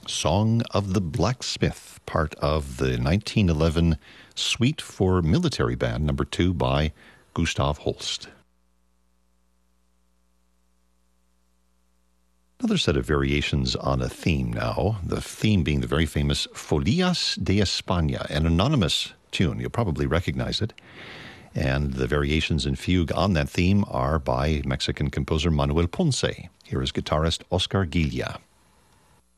Song of the Blacksmith, part of the 1911 Suite for Military Band, number 2 by Gustav Holst. Another set of variations on a theme now, the theme being the very famous Folias de España, an anonymous tune. You'll probably recognize it. And the variations in fugue on that theme are by Mexican composer Manuel Ponce. Here is guitarist Oscar Gilla.